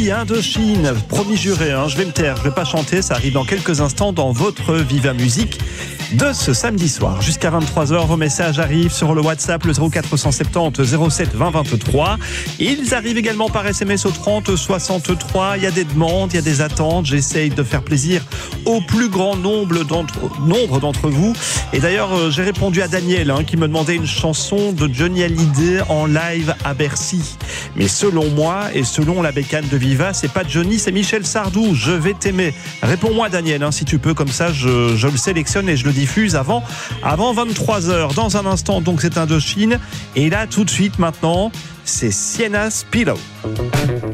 Voici Indochine, promis juré, je vais me taire, je vais pas chanter, ça arrive dans quelques instants dans votre Viva Musique de ce samedi soir. Jusqu'à 23h, vos messages arrivent sur le WhatsApp, le 0470 07 20 23. Ils arrivent également par SMS au 30 63. Il y a des demandes, il y a des attentes. J'essaye de faire plaisir au plus grand nombre d'entre vous. Et d'ailleurs, j'ai répondu à Daniel qui me demandait une chanson de Johnny Hallyday en live à Bercy. Mais selon moi et selon la bécane de Viva, c'est pas Johnny, c'est Michel Sardou. Je vais t'aimer. Réponds-moi Daniel, si tu peux, comme ça je le sélectionne et je le diffuse avant 23h. Dans un instant, donc c'est Indochine. Et là, tout de suite maintenant, c'est Sienna's Pillow.